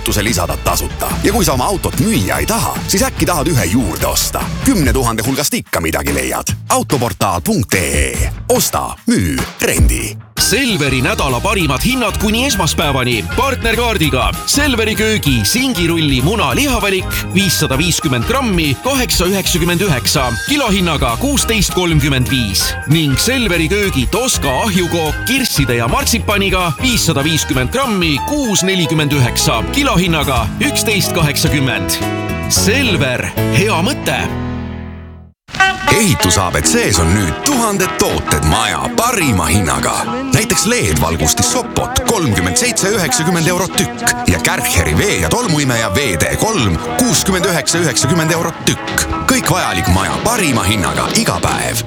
kustutuse lisada tasuta. Ja kui sa oma autot müüa ei taha, siis äkki tahad ühe juurde osta. 10 000 hulgast ikka midagi leiad. Autoportaal.ee. Osta, müü, rendi. Selveri nädala parimad hinnad kuni esmaspäevani. Partnerkaardiga Selveri köögi singirulli muna lihavalik 550 grammi 8,99, kilohinnaga 16,35 ning Selveri köögi Toska ahjukook kirsside ja martsipaniga 550 grammi 6,49, kilohinnaga 11,80. Selver, hea mõte! Ehitus ABC-s on nüüd 1000 tooted maja parima hinnaga. Näiteks LED-valgustis Sopot 37,90 eurot tükk ja Kärcheri vee- ja tolmuimeja VD3 69,90 eurot tükk. Kõik vajalik maja parima hinnaga iga päev.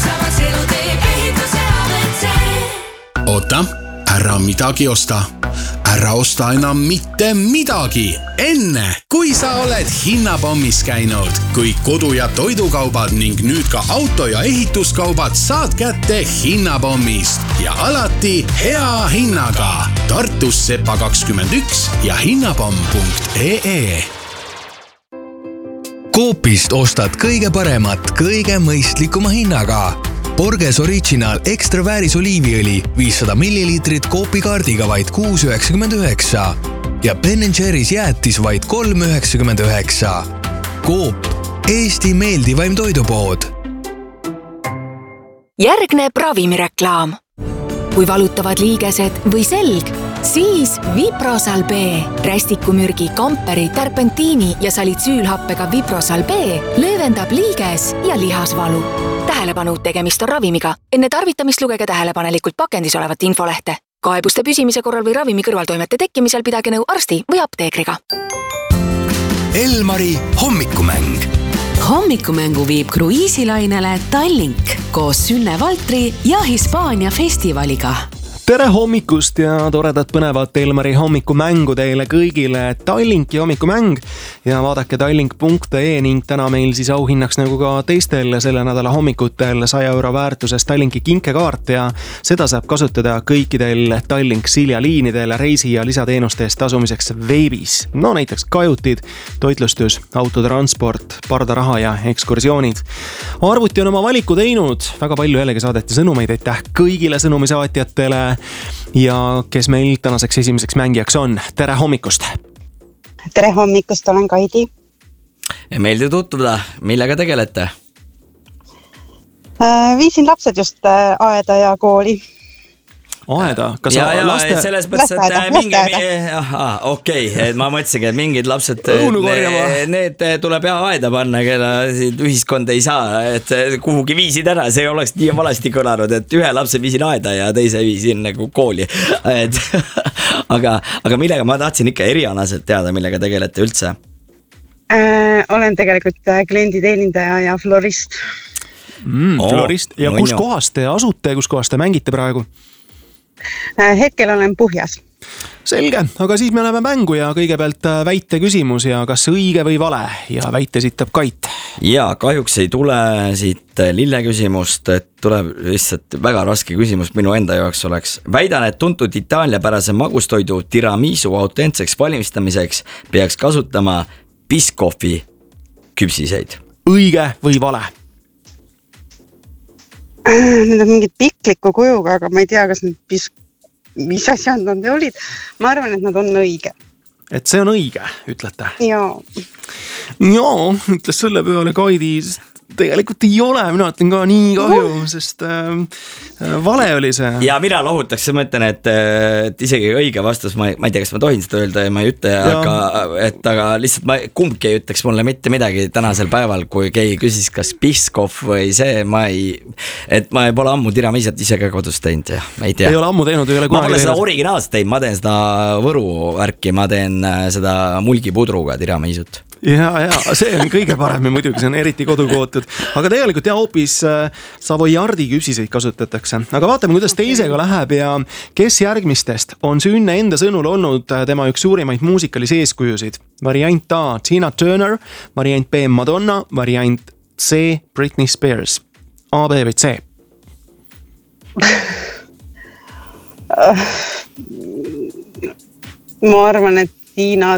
Oota, ära midagi osta. Ära osta enam mitte midagi. Enne, kui sa oled hinnapommis käinud, kui kodu- ja toidukaubad ning nüüd ka auto- ja ehituskaubad saad kätte hinnapommist ja alati hea hinnaga. Tartus Sepa 21 ja hinnapomm.ee. Coopist ostad kõige paremat, kõige mõistlikuma hinnaga. Borges Original Extra vääris oliiviõli 500 milliliitrit Coopi kaardiga vaid 6,99 ja Ben & Jerry's jäätis vaid 3,99. Coop, Eesti meeldivaim toidupood. Järgneb ravimireklaam. Kui valutavad liigesed või selg, siis Viprosal B, rästikumürgi, kamperi, terpentiini ja salitsüülhappega Viprosal B löövendab liiges ja lihasvalu. Tähelepanu, tegemist on ravimiga. Enne tarvitamist lugege tähelepanelikult pakendis olevat infolehte. Kaebuste püsimise korral või ravimi kõrvaltoimete tekkimisel pidage nõu arsti või apteekriga. Elmari hommikumäng. Hommikumängu viib kruiisilainele Tallink koos Sünne Valtri ja Hispaania festivaliga. Tere hommikust ja toredat põnevat Elmari hommikumängu teile kõigile. Tallinki hommikumäng ja vaadake tallink.ee ning täna meil siis auhinnaks nagu ka teistel selle nädala hommikutel 100 euro väärtuses Tallinki kinkekaart ja seda saab kasutada kõikidel Tallink Silja liinidel reisi- ja lisateenuste eest tasumiseks veebis. No näiteks kajutid, toitlustus, autotransport, pardaraha ja ekskursioonid. Arvuti on oma valiku teinud, väga palju jällegi saadeti sõnumeid, aitäh kõigile sõnumisaatjatele. Ja kes meil tänaseks esimeseks mängijaks on? Tere hommikust! Tere hommikust, olen Kaidi. Meeldi tutvuda, millega tegelete? Viisin lapsed just aeda ja kooli. Aeda? Kas laste... selles mõttes, et okei, et ma mõtlesingi, et mingid lapsed need tuleb aeda panna, keda ühiskond ei saa, et kuhugi viisid ära, see oleks nii valasti kõlanud, et ühe lapse viisin aeda ja teise viisin nagu kooli. Aga millega ma tahtsin ikka erialaselt teada, millega tegelete üldse? Olen tegelikult klienditeenindaja ja florist. Florist. Ja kus kohas te asute, kus kohas te mängite praegu? Hetkel olen Puhjas. Selge, aga siis me oleme mängu ja kõigepealt väite küsimus ja kas õige või vale ja väite esitab Kait. Ja kahjuks ei tule siit lille küsimust, et tuleb lihtsalt väga raske küsimus minu enda jaoks oleks. Väidan, et tuntud itaaliapärase magustoidu tiramisu autentseks valmistamiseks peaks kasutama Biscoffi küpsiseid. Õige või vale? Need on mingid pikliku kujuga, aga ma ei tea, kas mis asjad nad olid. Ma arvan, et nad on õige. Et see on õige, ütlete? Jaa. Jaa, ütles selle peale Kaidi, tegelikult ei ole, mina ütlen ka nii kahju, sest vale oli see. Ja mina lohutaks, ma ütlen, et isegi õige vastus, ma ei tea, kas ma tohin seda öelda ja ma ei ütle, aga lihtsalt kumbki ei ütleks mulle mitte midagi tänasel päeval, kui keegi küsis, kas Biscoff või see, ma pole ammu tiramisat ise ka kodus teinud ja ma ei tea. Ei ole ammu teinud, ei ole ma pole seda originaalselt teinud, ma teen seda Võru värki, ma teen seda mulgipudruga tiramisut. Ja, see on kõige parem ja muidugi see on eriti kodukootud. Aga tegelikult hoopis Savoiardi küpsiseid kasutatakse. Aga vaatame, kuidas teisega läheb ja kes järgmistest on Sünne enda sõnul olnud tema üks suurimaid muusikalisi eeskujusid. Variant A, Tina Turner, variant B, Madonna, variant C, Britney Spears. A, B või C? Ma arvan, et Tina